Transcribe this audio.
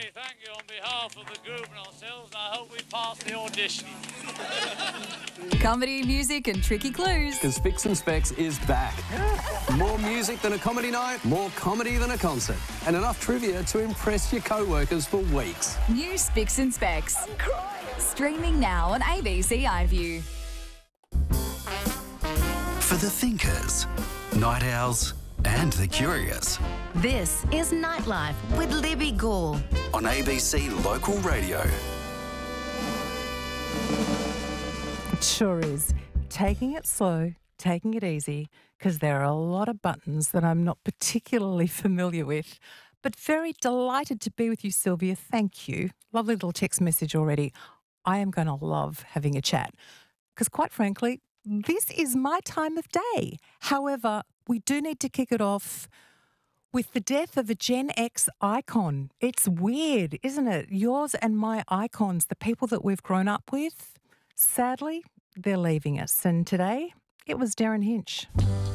say thank you on behalf of the group and ourselves, and I hope we pass the audition. Comedy, music and tricky clues. Because Spicks and Specs is back. More music than a comedy night, more comedy than a concert, and enough trivia to impress your co-workers for weeks. New Spicks and Specs. I'm crying. Streaming now on ABC iView. For the thinkers, night owls and the curious. This is Nightlife with Libby Gall On ABC Local Radio. It sure is. Taking it slow, taking it easy, because there are a lot of buttons that I'm not particularly familiar with. But very delighted to be with you, Sylvia. Thank you. Lovely little text message already. I am going to love having a chat because, quite frankly, this is my time of day. However, we do need to kick it off with the death of a Gen X icon. It's weird, isn't it? Yours and my icons, the people that we've grown up with, sadly, they're leaving us. And today, it was Darren Hinch.